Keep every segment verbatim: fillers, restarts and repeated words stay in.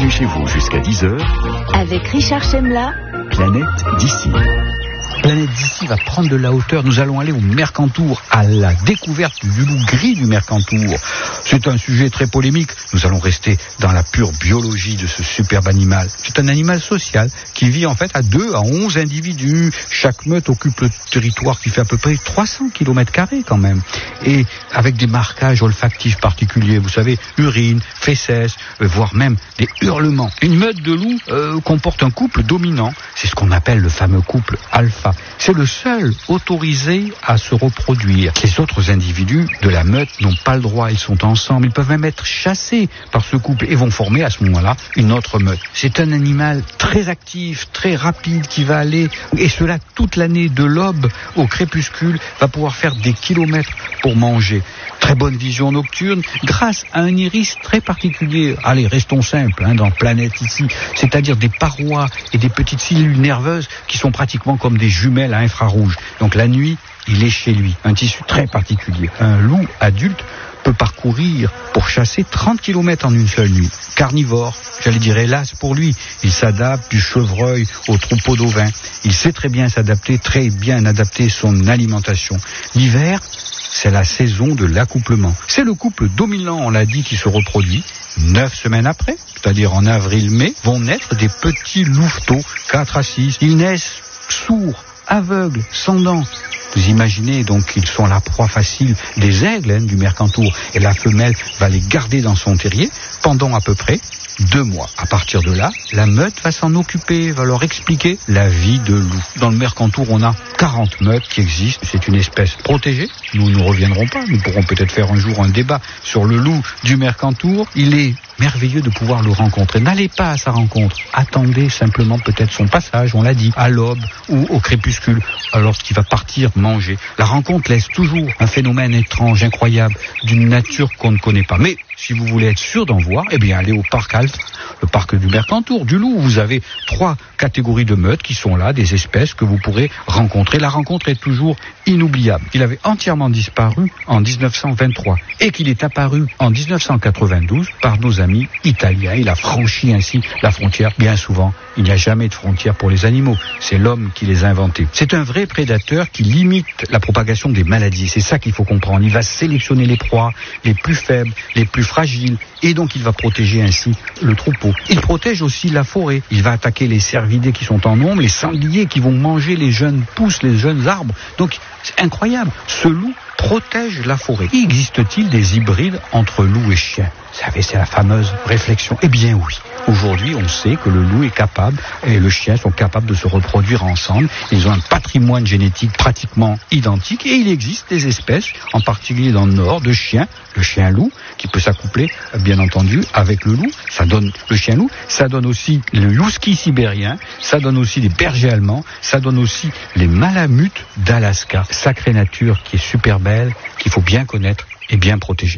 Bienvenue chez vous jusqu'à dix heures. Avec Richard Chemla. Planète d'ici. Planète d'ici va prendre de la hauteur. Nous allons aller au Mercantour, à la découverte du loup gris du Mercantour. C'est un sujet très polémique. Nous allons rester dans la pure biologie de ce superbe animal. C'est un animal social qui vit en fait à deux à onze individus. Chaque meute occupe le territoire qui fait à peu près trois cents kilomètres carrés quand même. Et avec des marquages olfactifs particuliers, vous savez, urine, fesses, euh, voire même des hurlements. Une meute de loups euh, comporte un couple dominant. C'est ce qu'on appelle le fameux couple alpha. C'est le seul autorisé à se reproduire. Les autres individus de la meute n'ont pas le droit, ils sont ensemble, ils peuvent même être chassés par ce couple et vont former à ce moment-là une autre meute. C'est un animal très actif, très rapide qui va aller, et cela toute l'année, de l'aube au crépuscule, va pouvoir faire des kilomètres pour manger. Très bonne vision nocturne grâce à un iris très particulier. Allez, restons simples hein, dans Planète ici, c'est-à-dire des parois et des petites cellules nerveuses qui sont pratiquement comme des jumelles à infrarouge. Donc la nuit, il est chez lui, un tissu très particulier. Un loup adulte peut parcourir pour chasser trente kilomètres en une seule nuit. Carnivore, j'allais dire hélas pour lui, il s'adapte du chevreuil au troupeau d'ovins. Il sait très bien s'adapter, très bien adapter son alimentation. L'hiver, c'est la saison de l'accouplement. C'est le couple dominant, on l'a dit, qui se reproduit. Neuf semaines après, c'est-à-dire en avril-mai, vont naître des petits louveteaux, quatre à six. Ils naissent sourds, aveugles, sans dents. Vous imaginez donc qu'ils sont la proie facile des aigles hein, du Mercantour. Et la femelle va les garder dans son terrier pendant à peu près deux mois. À partir de là, la meute va s'en occuper, va leur expliquer la vie de loup. Dans le Mercantour, on a quarante meutes qui existent. C'est une espèce protégée. Nous ne reviendrons pas. Nous pourrons peut-être faire un jour un débat sur le loup du Mercantour. Il est merveilleux de pouvoir le rencontrer. N'allez pas à sa rencontre. Attendez simplement peut-être son passage, on l'a dit, à l'aube ou au crépuscule, alors qu'il va partir manger. La rencontre laisse toujours un phénomène étrange, incroyable, d'une nature qu'on ne connaît pas. Mais si vous voulez être sûr d'en voir, eh bien allez au parc Alphe, le parc du Mercantour, du loup. Vous avez trois catégories de meutes qui sont là, des espèces que vous pourrez rencontrer. La rencontre est toujours inoubliable. Il avait entièrement disparu en dix-neuf cent vingt-trois et qu'il est apparu en dix-neuf cent quatre-vingt-douze par nos amis italiens. Il a franchi ainsi la frontière. Bien souvent, il n'y a jamais de frontière pour les animaux. C'est l'homme qui les a inventés. C'est un vrai prédateur qui limite la propagation des maladies. C'est ça qu'il faut comprendre. Il va sélectionner les proies les plus faibles, les plus fragiles, et donc il va protéger ainsi le troupeau. Il protège aussi la forêt. Il va attaquer les cervidés qui sont en nombre, les sangliers qui vont manger les jeunes pousses, les jeunes arbres. Donc c'est incroyable. Ce loup protège la forêt. Existe-t-il des hybrides entre loup et chien? Vous savez, c'est la fameuse réflexion. Eh bien oui. Aujourd'hui, on sait que le loup est capable et le chien sont capables de se reproduire ensemble. Ils ont un patrimoine génétique pratiquement identique et il existe des espèces, en particulier dans le nord, de chiens, le chien-loup, qui peut s'accoupler, bien entendu, avec le loup. Ça donne le chien-loup, ça donne aussi le husky sibérien, ça donne aussi les bergers allemands, ça donne aussi les malamutes d'Alaska. Sacrée nature qui est super belle, qu'il faut bien connaître et bien protéger.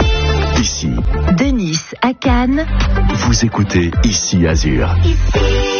Ici. De Nice à Cannes. Vous écoutez Ici Azur. Ici.